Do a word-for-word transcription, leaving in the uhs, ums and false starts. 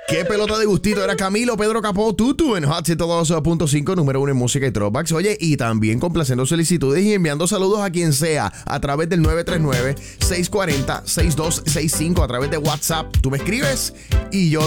Qué pelota de gustito. Era Camilo Pedro Capó Tutu en Hot ciento dos punto cinco, número uno en música y throwbacks. Oye, y también complaciendo solicitudes y enviando saludos a quien sea a través del nueve tres nueve, seis cuatro cero, seis dos seis cinco, a través de WhatsApp. Tú me escribes y yo